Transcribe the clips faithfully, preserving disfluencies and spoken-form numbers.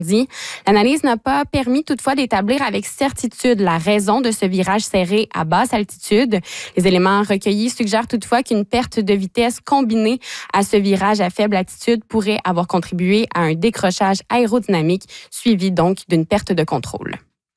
L'analyse n'a pas permis toutefois d'établir avec certitude la raison de ce virage serré à basse altitude. Les éléments recueillis suggèrent toutefois qu'une perte de vitesse combinée à ce virage à faible altitude pourrait avoir contribué à un décrochage aérodynamique suivi donc d'une perte de contrôle.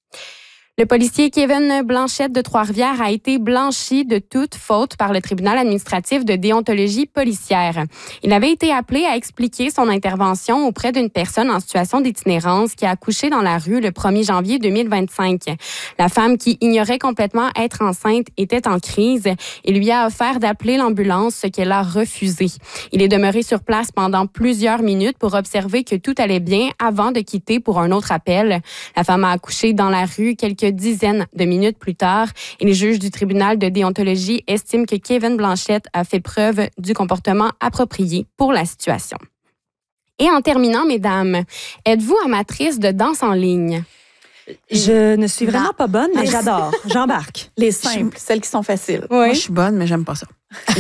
Le policier Kevin Blanchette de Trois-Rivières a été blanchi de toute faute par le tribunal administratif de déontologie policière. Il avait été appelé à expliquer son intervention auprès d'une personne en situation d'itinérance qui a accouché dans la rue le premier janvier deux mille vingt-cinq. La femme, qui ignorait complètement être enceinte, était en crise et lui a offert d'appeler l'ambulance, ce qu'elle a refusé. Il est demeuré sur place pendant plusieurs minutes pour observer que tout allait bien avant de quitter pour un autre appel. La femme a accouché dans la rue quelques dizaines de minutes plus tard et les juges du tribunal de déontologie estiment que Kevin Blanchette a fait preuve du comportement approprié pour la situation. Et en terminant, mesdames, êtes-vous amatrice de danse en ligne? Je ne suis vraiment non. pas bonne, mais j'adore. J'embarque. Les simples, celles qui sont faciles. Oui. Moi, je suis bonne, mais j'aime pas ça.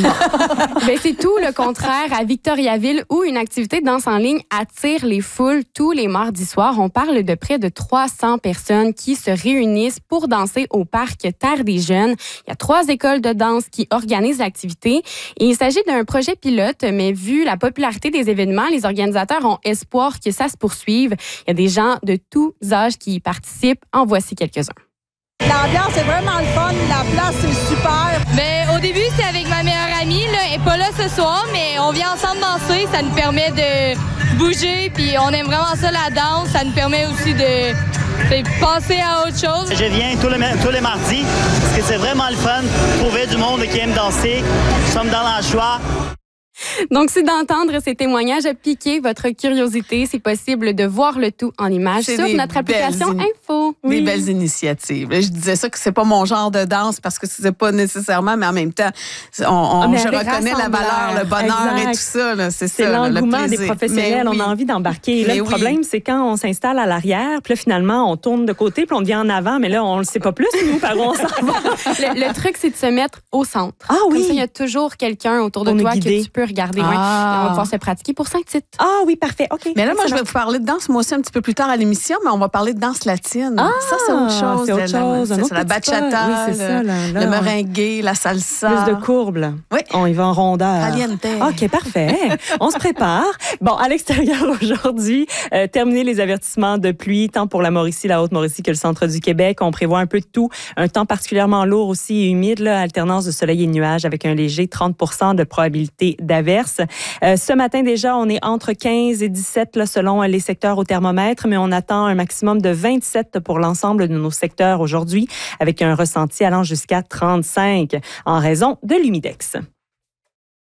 Ben, c'est tout le contraire à Victoriaville, où une activité de danse en ligne attire les foules tous les mardis soirs. On parle de près de trois cents personnes qui se réunissent pour danser au parc Terre des Jeunes. Il y a trois écoles de danse qui organisent l'activité. Et il s'agit d'un projet pilote, mais vu la popularité des événements, les organisateurs ont espoir que ça se poursuive. Il y a des gens de tous âges qui y participent. En voici quelques-uns. L'ambiance est vraiment le fun, la place est super. Mais au début, c'est avec ma meilleure amie. Là. Elle n'est pas là ce soir, mais on vient ensemble danser. Ça nous permet de bouger, puis on aime vraiment ça, la danse. Ça nous permet aussi de, de penser à autre chose. Je viens tous les, tous les mardis, parce que c'est vraiment le fun. Trouver du monde qui aime danser. Nous sommes dans la joie. Donc, c'est d'entendre ces témoignages à piquer votre curiosité. C'est possible de voir le tout en images sur notre application in- Info. Oui. Des belles initiatives. Je disais ça que c'est pas mon genre de danse parce que c'est pas nécessairement, mais en même temps, on, on, on je reconnais la valeur, le bonheur exact. Et tout ça. Là, c'est c'est ça, l'engouement le des professionnels. oui. On a envie d'embarquer. Là, le oui. problème, c'est quand on s'installe à l'arrière, puis là, finalement, on tourne de côté, puis on devient en avant, mais là, on le sait pas plus, nous, par où on s'en va. Le, le truc, c'est de se mettre au centre. Ah oui. Comme ça, il y a toujours quelqu'un autour de Pour toi que tu peux regarder. Ah. Ouais. Et on va pouvoir se pratiquer pour cinq titres. Ah oui, parfait. OK. Mais là, moi, je vais vous parler de danse, moi aussi, un petit peu plus tard à l'émission, mais on va parler de danse latine. Ah, ça, c'est autre chose. C'est autre chose. C'est, c'est la bachata, oui, c'est ça, là, là, le merengue, la salsa. Plus de courbes, là. Oui. On y va en rondeur. Caliente. OK, parfait. On se prépare. Bon, à l'extérieur aujourd'hui, euh, terminer les avertissements de pluie, tant pour la Mauricie, la Haute-Mauricie que le centre du Québec. On prévoit un peu de tout. Un temps particulièrement lourd aussi et humide, là, alternance de soleil et de nuages avec un léger trente pour cent de probabilité d'averse. Euh, ce matin, déjà, on est entre quinze et dix-sept là, selon les secteurs au thermomètre, mais on attend un maximum de vingt-sept pour l'ensemble de nos secteurs aujourd'hui, avec un ressenti allant jusqu'à trente-cinq en raison de l'humidex.